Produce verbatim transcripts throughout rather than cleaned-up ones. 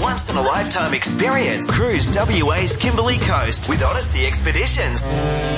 once-in-a-lifetime experience. Cruise W A's Kimberley Coast with Odyssey Expeditions.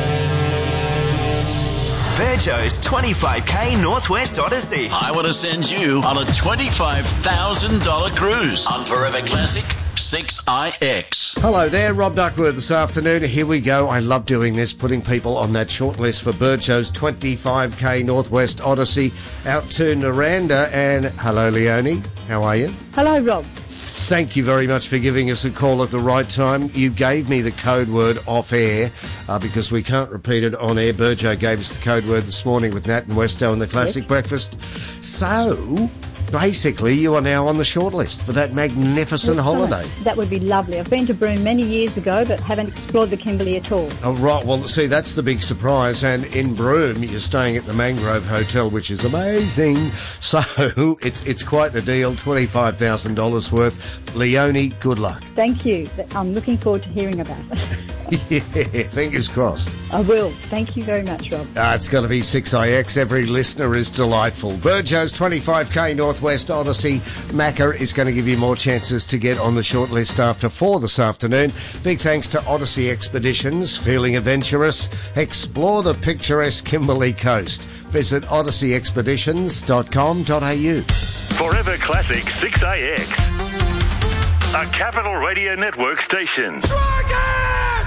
Virgo's twenty-five K Northwest Odyssey. I want to send you on a twenty-five thousand dollars cruise on Forever Classic six I X. Hello there, Rob Duckworth this afternoon. Here we go. I love doing this, putting people on that short list for Burcho's twenty-five K Northwest Odyssey out to Naranda. And hello, Leonie. How are you? Hello, Rob. Thank you very much for giving us a call at the right time. You gave me the code word off air uh, because we can't repeat it on air. Burjo gave us the code word this morning with Nat and Westo and the Classic yes. Breakfast. So, basically, you are now on the shortlist for that magnificent That's holiday. Right. That would be lovely. I've been to Broome many years ago, but haven't explored the Kimberley at all. Oh, right. Well, see, that's the big surprise. And in Broome, you're staying at the Mangrove Hotel, which is amazing. So, it's it's quite the deal, twenty-five thousand dollars worth. Leonie, good luck. Thank you. I'm looking forward to hearing about it. Yeah, fingers crossed. I will. Thank you very much, Rob. Uh, it's going to be six I X. Every listener is delightful. Burjo's twenty-five K Northwest Odyssey. Macca is going to give you more chances to get on the shortlist after four this afternoon. Big thanks to Odyssey Expeditions. Feeling adventurous? Explore the picturesque Kimberley Coast. Visit odyssey expeditions dot com dot a u. Forever Classic six I X. A Capital Radio Network station. Dragon!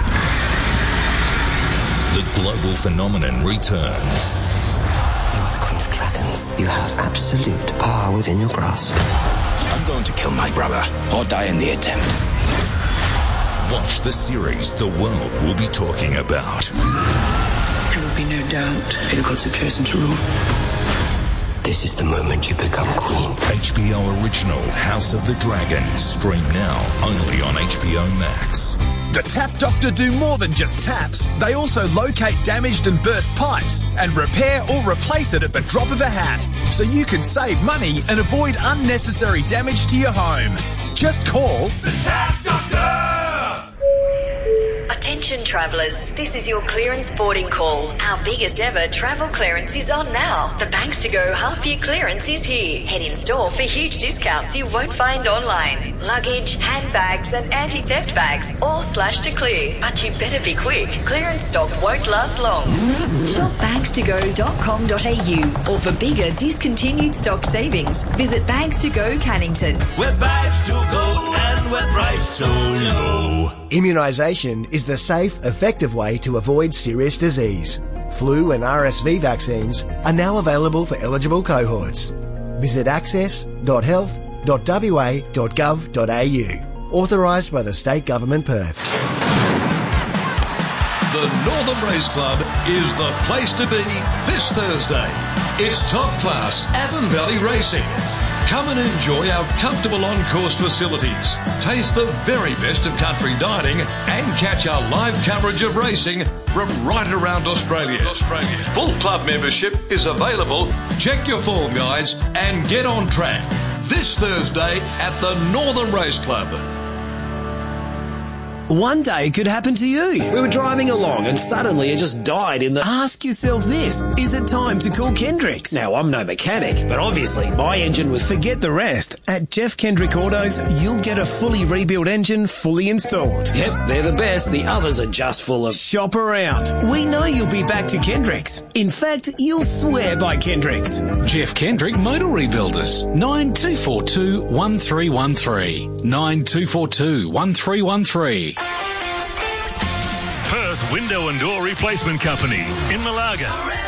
The global phenomenon returns. You are the Queen of Dragons. You have absolute power within your grasp. I'm going to kill my brother or die in the attempt. Watch the series the world will be talking about. There will be no doubt who the gods have chosen to rule. This is the moment you become queen. H B O original House of the Dragon. Stream now only on H B O Max. The Tap Doctor do more than just taps. They also locate damaged and burst pipes and repair or replace it at the drop of a hat. So you can save money and avoid unnecessary damage to your home. Just call the Tap Doctor! Attention travellers, this is your clearance boarding call. Our biggest ever travel clearance is on now. The Banks to Go half year clearance is here. Head in store for huge discounts you won't find online. Luggage, handbags and anti-theft bags all slashed to clear. But you better be quick. Clearance stock won't last long. Shop banks to go dot com dot a u or for bigger discontinued stock savings, visit Banks to Go Cannington. We're bags to go and we're priced so low. Immunisation is the safe, effective way to avoid serious disease. Flu and R S V vaccines are now available for eligible cohorts. Visit access dot health dot w a dot gov dot a u. Authorised by the State Government Perth. The Northern Race Club is the place to be this Thursday. It's top-class Avon Valley Racing. Come and enjoy our comfortable on-course facilities. Taste the very best of country dining and catch our live coverage of racing from right around Australia. Australia. Full club membership is available. Check your form guides and get on track this Thursday at the Northern Race Club. One day could happen to you. We were driving along and suddenly it just died in the... Ask yourself this. Is it time to call Kendricks? Now, I'm no mechanic, but obviously my engine was... Forget the rest. At Jeff Kendrick Autos, you'll get a fully rebuilt engine fully installed. Yep, they're the best. The others are just full of... Shop around. We know you'll be back to Kendricks. In fact, you'll swear by Kendricks. Jeff Kendrick Motor Rebuilders. nine two four two, one three one three. nine two four two, one three one three. Perth Window and Door Replacement Company in Malaga.